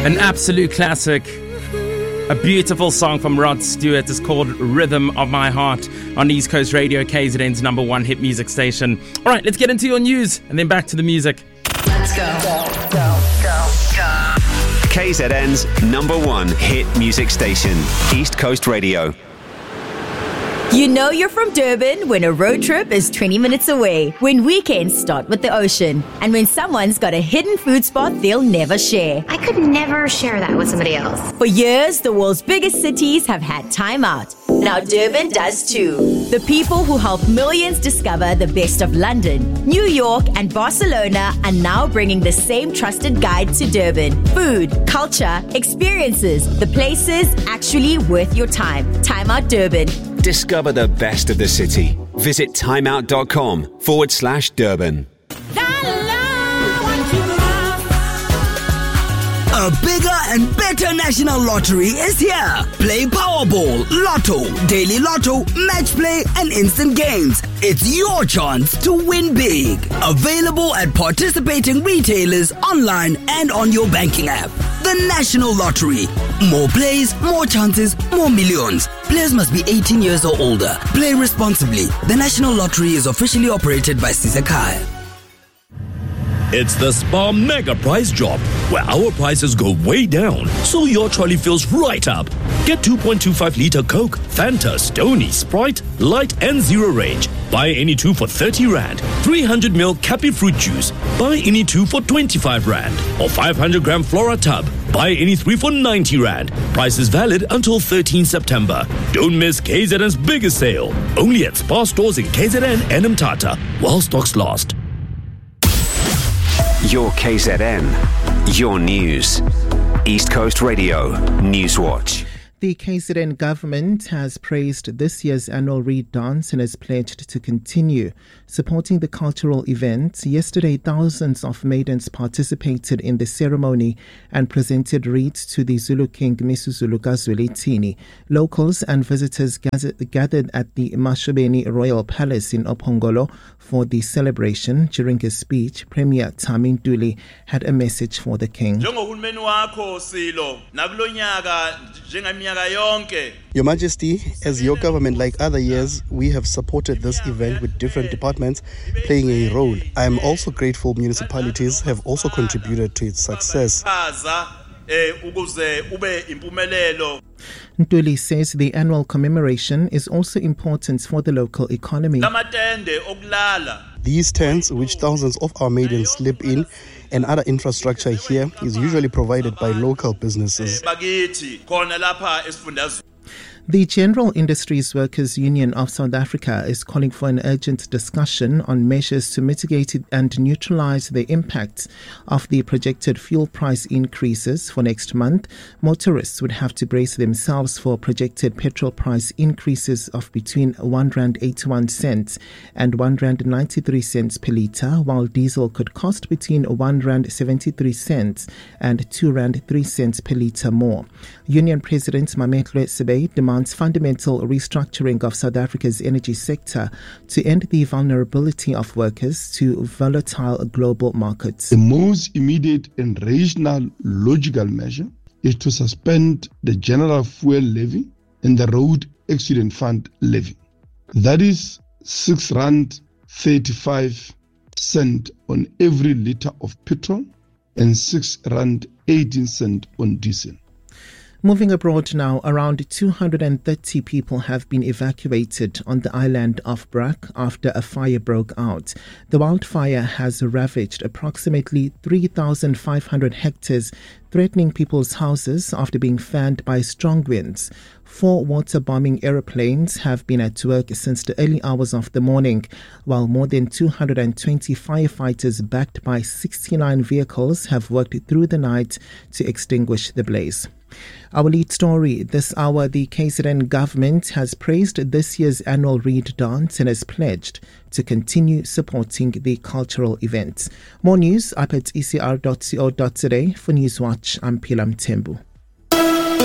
An absolute classic. A beautiful song from Rod Stewart is called Rhythm of My Heart on East Coast Radio, KZN's number one hit music station. All right, let's get into your news and then back to the music. Let's go. KZN's number one hit music station, East Coast Radio. You know you're from Durban when a road trip is 20 minutes away, when weekends start with the ocean, and when someone's got a hidden food spot they'll never share. I could never share that with somebody else. For years, the world's biggest cities have had Time Out. Now Durban does too. The people who help millions discover the best of London, New York, and Barcelona are now bringing the same trusted guide to Durban. Food, culture, experiences, the places actually worth your time. Time Out Durban. Discover the best of the city. Visit timeout.com/Durban. A bigger and better national lottery is here. Play Powerball, Lotto, Daily Lotto, Match Play, and Instant Games. It's your chance to win big. Available at participating retailers, online, and on your banking app. The National Lottery. More plays, more chances, more millions. Players must be 18 years or older. Play responsibly. The National Lottery is officially operated by Sisakai. It's the Spar Mega Price Drop, where our prices go way down, so your trolley fills right up. Get 2.25-litre Coke, Fanta, Stoney, Sprite, Light and Zero Range. Buy any two for 30 Rand. 300ml Cappy Fruit Juice. Buy any two for 25 Rand. Or 500-gram Flora Tub. Buy any three for 90 Rand. Price is valid until 13 September. Don't miss KZN's biggest sale. Only at Spar stores in KZN and Mthatha, while stocks last. Your KZN, your news. East Coast Radio, Newswatch. The KZN government has praised this year's annual Reed Dance and has pledged to continue supporting the cultural event. Yesterday, thousands of maidens participated in the ceremony and presented reeds to the Zulu King Misuzulu Kazwelithini. Locals and visitors gathered at the Mashobeni Royal Palace in Ophongolo for the celebration. During his speech, Premier Thami Ntuli had a message for the king. Your Majesty, as your government, like other years, we have supported this event with different departments playing a role. I am also grateful municipalities have also contributed to its success. Ntuli says the annual commemoration is also important for the local economy. These tents, which thousands of our maidens sleep in, and other infrastructure here is usually provided by local businesses. The General Industries Workers Union of South Africa is calling for an urgent discussion on measures to mitigate and neutralize the impact of the projected fuel price increases for next month. Motorists would have to brace themselves for projected petrol price increases of between R1.81 and R1.93 per litre, while diesel could cost between R1.73 and R2.03 per litre more. Union President Mametlwe Sebei demands fundamental restructuring of South Africa's energy sector to end the vulnerability of workers to volatile global markets. The most immediate and rational logical measure is to suspend the general fuel levy and the road accident fund levy. That is R6.35 on every litre of petrol and R6.18 on diesel. Moving abroad now, around 230 people have been evacuated on the island of Brak after a fire broke out. The wildfire has ravaged approximately 3,500 hectares, threatening people's houses after being fanned by strong winds. 4 water-bombing aeroplanes have been at work since the early hours of the morning, while more than 220 firefighters backed by 69 vehicles have worked through the night to extinguish the blaze. Our lead story this hour: the KZN government has praised this year's annual Reed Dance and has pledged to continue supporting the cultural event. More news up at ecr.co.za. For Newswatch, I'm Pilam Tembu.